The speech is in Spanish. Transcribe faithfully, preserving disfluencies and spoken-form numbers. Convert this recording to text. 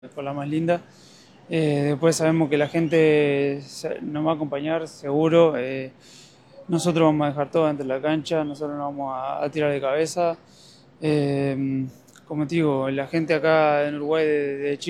por la más linda. Eh, después sabemos que la gente nos va a acompañar, seguro. Eh, nosotros vamos a dejar todo dentro de la cancha, nosotros nos vamos a, a tirar de cabeza. Eh, como te digo, la gente acá en Uruguay de, de